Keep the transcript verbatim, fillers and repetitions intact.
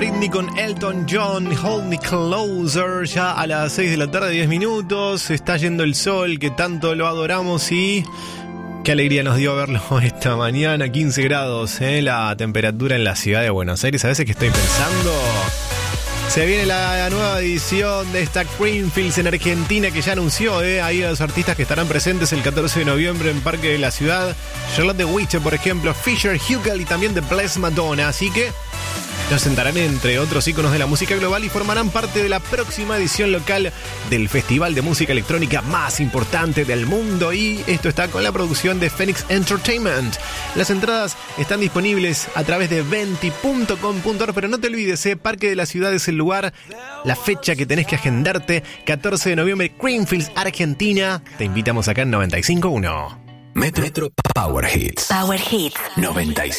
Britney con Elton John, Hold Me Closer, ya a las seis de la tarde, diez minutos, está yendo el sol que tanto lo adoramos y qué alegría nos dio verlo esta mañana, quince grados, ¿eh? La temperatura en la ciudad de Buenos Aires. A veces que estoy pensando, se viene la nueva edición de esta Creamfields en Argentina que ya anunció, ¿eh? Ahí a los artistas que estarán presentes el catorce de noviembre en Parque de la Ciudad. Charlotte de Witte, por ejemplo, Fisher Hugel y también The Blessed Madonna. Así que nos sentarán entre otros íconos de la música global y formarán parte de la próxima edición local del festival de música electrónica más importante del mundo. Y esto está con la producción de Phoenix Entertainment. Las entradas están disponibles a través de venti punto com punto ar, pero no te olvides, ¿eh? Parque de la Ciudad es el lugar, la fecha que tenés que agendarte, catorce de noviembre, Creamfields, Argentina. Te invitamos acá en noventa y cinco punto uno. Metro, Metro Power Hits. Power Hits noventa y cinco.